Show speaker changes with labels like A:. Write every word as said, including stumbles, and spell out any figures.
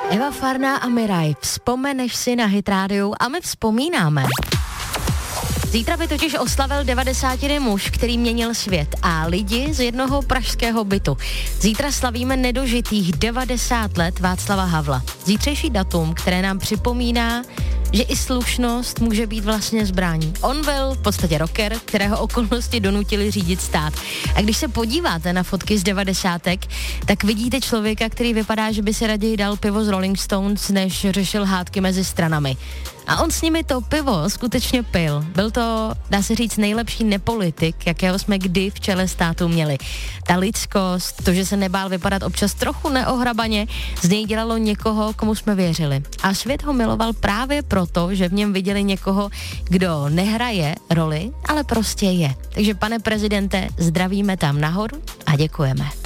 A: Eva Farná a Miraj, vzpomeneš si na Hit rádiu a my vzpomínáme. Zítra by totiž oslavil devadesátiny muž, který měnil svět a lidi z jednoho pražského bytu. Zítra slavíme nedožitých devadesát let Václava Havla. Zítřejší datum, které nám připomíná, že i slušnost může být vlastně zbraní. On byl v podstatě rocker, kterého okolnosti donutili řídit stát. A když se podíváte na fotky z devadesátek, tak vidíte člověka, který vypadá, že by si raději dal pivo z Rolling Stones, než řešil hádky mezi stranami. A on s nimi to pivo skutečně pil. Byl to, dá se říct, nejlepší nepolitik, jakého jsme kdy v čele státu měli. Ta lidskost, to, že se nebál vypadat občas trochu neohrabaně, z něj dělalo někoho, komu jsme věřili. A svět ho miloval právě proto, že v něm viděli někoho, kdo nehraje roli, ale prostě je. Takže pane prezidente, zdravíme tam nahoru a děkujeme.